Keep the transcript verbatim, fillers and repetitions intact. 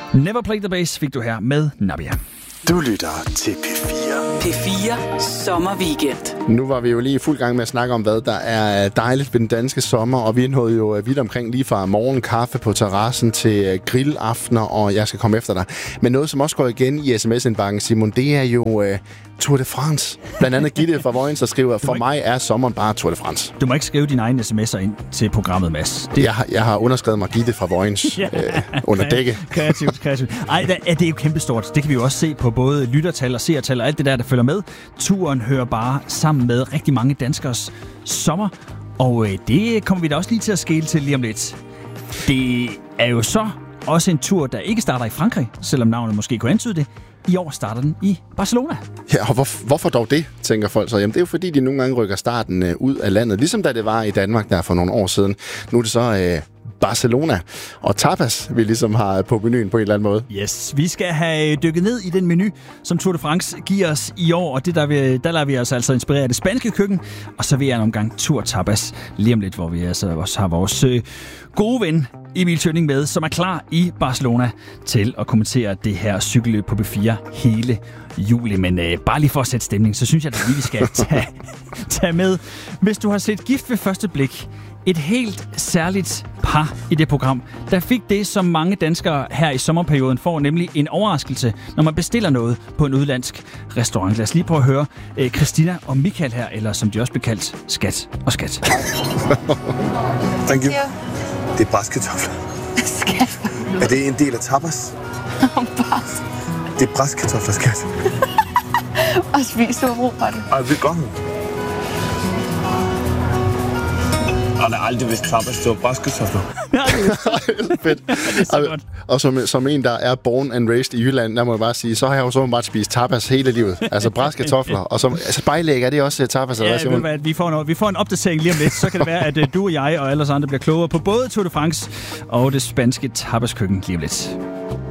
Never Play the Bass fik du her med Nabia. Du lytter til P fire. P fire Sommerweekend. Nu var vi jo lige i fuld gang med at snakke om, hvad der er dejligt ved den danske sommer, og vi nåede jo vidt omkring lige fra morgenkaffe på terrassen til grillaftener, og jeg skal komme efter dig. Men noget, som også går igen i sms-indbakken, Simon, det er jo uh, Tour de France. Blandt andet Gitte fra Vojens, der skriver, for ikke... mig er sommeren bare Tour de France. Du må ikke skrive dine egne sms'er ind til programmet, Mads. Det... Jeg, har, jeg har underskrevet mig Gitte fra Vojens ja. øh, under dække. Kreativt, kreativt. Ej, det er jo kæmpestort. Det kan vi jo også se på både lyttertal og seertal og alt det der, der følger med. Turen hører bare sammen med rigtig mange danskers sommer, og øh, det kommer vi da også lige til at skele til lige om lidt. Det er jo så også en tur, der ikke starter i Frankrig, selvom navnet måske kunne antyde det. I år starter den i Barcelona. Ja, og hvor, hvorfor dog det, tænker folk så? Jamen, det er jo fordi, de nogle gange rykker starten øh, ud af landet, ligesom da det var i Danmark der for nogle år siden. Nu er det så øh, Barcelona og tapas, vi ligesom har på menuen på en eller anden måde. Yes, vi skal have dykket ned i den menu, som Tour de France giver os i år, og det der, vi, der lader vi os altså inspirere af det spanske køkken, og så vil jeg en omgang Tour Tapas lige om lidt, hvor vi altså også har vores øh, gode ven Emil Tønning med, som er klar i Barcelona til at kommentere det her cykelløb på P fire hele juli. Men øh, bare lige for at sætte stemning, så synes jeg, at vi skal tage, tage med. Hvis du har set Gift ved første blik, et helt særligt par i det program, der fik det, som mange danskere her i sommerperioden får, nemlig en overraskelse, når man bestiller noget på en udlandsk restaurant. Lad os lige prøve at høre øh, Christina og Michael her, eller som de også bliver kaldt, Skat og Skat. Thank you. Det er braskartofler. Skat. Er det en del af tapas? Det er braskartofler, Skat. Og spis du ro på det. Ej, det er godt. Jeg har aldrig vidst tapas, det var braskartofler. Ja, det er fedt. det er så godt. Og, og som, som en, der er born and raised i Jylland, der må jeg bare sige, så har jeg jo så bare spist tapas hele livet. Altså braskartofler. Og som, altså spejlæg, er det også tapas? Ja, eller ved hvad, vi, får en, vi får en opdatering lige om lidt. Så kan det være, at uh, du og jeg og alle os andre bliver klogere på både Tour de France og det spanske tapaskøkken lige om lidt.